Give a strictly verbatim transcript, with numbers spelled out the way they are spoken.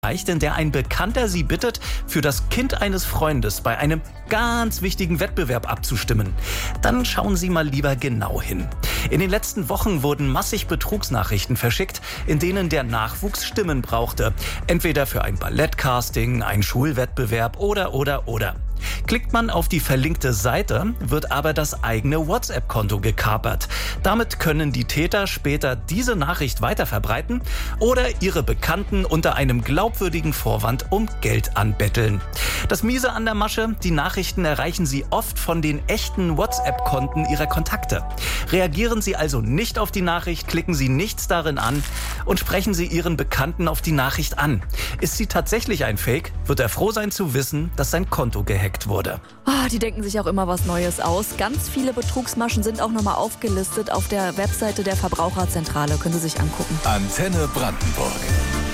in der ein Bekannter Sie bittet, für das Kind eines Freundes bei einem ganz wichtigen Wettbewerb abzustimmen. Dann schauen Sie mal lieber genau hin. In den letzten Wochen wurden massig Betrugsnachrichten verschickt, in denen der Nachwuchs Stimmen brauchte. Entweder für ein Ballettcasting, einen Schulwettbewerb oder, oder, oder. Klickt man auf die verlinkte Seite, wird aber das eigene WhatsApp-Konto gekapert. Damit können die Täter später diese Nachricht weiterverbreiten oder ihre Bekannten unter einem glaubwürdigen Vorwand um Geld anbetteln. Das Miese an der Masche, die Nachrichten erreichen Sie oft von den echten WhatsApp-Konten Ihrer Kontakte. Reagieren Sie also nicht auf die Nachricht, klicken Sie nichts darin an und sprechen Sie Ihren Bekannten auf die Nachricht an. Ist sie tatsächlich ein Fake, wird er froh sein zu wissen, dass sein Konto gehackt wurde. Oh, die denken sich auch immer was Neues aus. Ganz viele Betrugsmaschen sind auch nochmal aufgelistet auf der Webseite der Verbraucherzentrale. Können Sie sich angucken. Antenne Brandenburg.